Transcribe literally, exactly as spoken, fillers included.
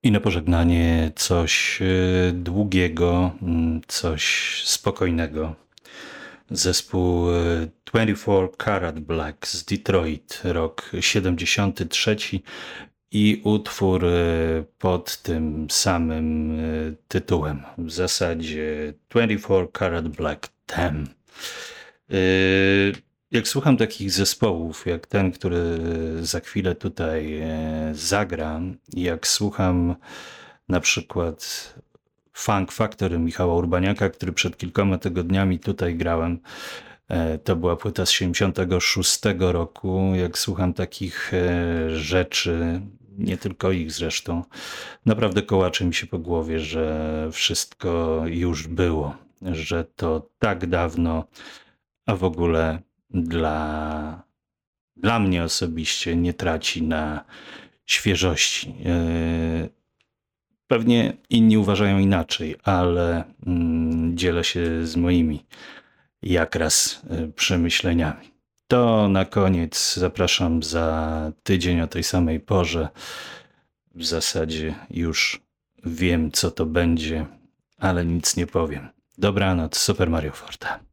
I na pożegnanie coś e, długiego, mm, coś spokojnego. Zespół e, dwadzieścia cztery Karat Black z Detroit, rok siedemdziesiąty trzeci i utwór e, pod tym samym e, tytułem. W zasadzie dwadzieścia cztery Karat Black Them. E, Jak słucham takich zespołów, jak ten, który za chwilę tutaj e, zagram, i jak słucham na przykład Funk Factory Michała Urbaniaka, który przed kilkoma tygodniami tutaj grałem, e, to była płyta z siedemdziesiątego szóstego roku. Jak słucham takich e, rzeczy, nie tylko ich zresztą, naprawdę kołacze mi się po głowie, że wszystko już było, że to tak dawno, a w ogóle dla, dla mnie osobiście nie traci na świeżości. E, Pewnie inni uważają inaczej, ale mm, dzielę się z moimi jakraz e, przemyśleniami. To na koniec zapraszam za tydzień o tej samej porze. W zasadzie już wiem, co to będzie, ale nic nie powiem. Dobranoc, Super Mario Forte.